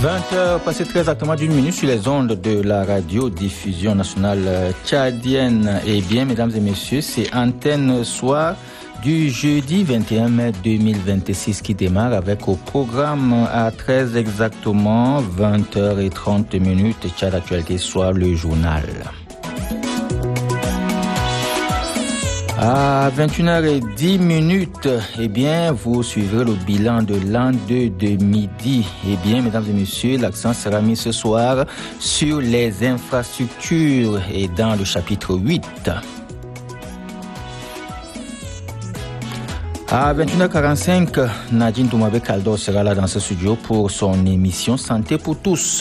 20h, passé très exactement d'une minute sur les ondes de la radio-diffusion nationale tchadienne. Et bien, mesdames et messieurs, c'est Antenne Soir du jeudi 21 mai 2026 qui démarre avec au programme à 13 exactement 20h30 Tchad Actualité Soir, le journal. À 21h10, eh bien, vous suivrez le bilan de l'an 2 de midi. Eh bien, mesdames et messieurs, l'accent sera mis ce soir sur les infrastructures et dans le chapitre 8. À 21h45, Nadine Doumbouya-Kaldor sera là dans ce studio pour son émission Santé pour tous.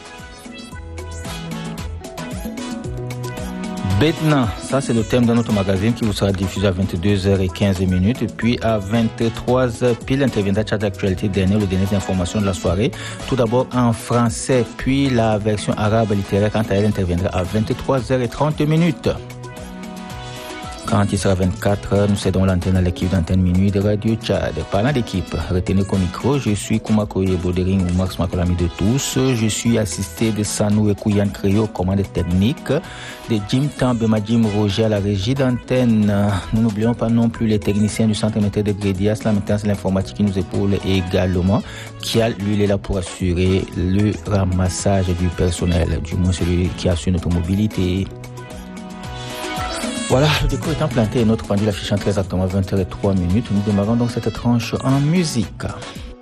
Maintenant, ça c'est le thème de notre magazine qui vous sera diffusé à 22h15. Et puis à 23h pile interviendra Tchad Actualité dernier, le dernier information de la soirée. Tout d'abord en français, puis la version arabe littéraire quant à elle interviendra à 23h30. Quand il sera 24h, nous cédons l'antenne à l'équipe d'antenne minuit de Radio Tchad. Parlant d'équipe, retenez qu'au micro, je suis Koumakoye Bodering ou Max Makolami de tous. Je suis assisté de Sanou et Kouyan Créo, commande technique, de Jim Tambe Majim Roger à la régie d'antenne. Nous n'oublions pas non plus les techniciens du centre météo de Grédias, la maintenance de l'informatique qui nous épaule également, qui a, lui, il est là pour assurer le ramassage du personnel, du moins celui qui assure notre mobilité. Voilà, le décor étant planté et notre pendule affichant très exactement 20h03. Nous démarrons donc cette tranche en musique.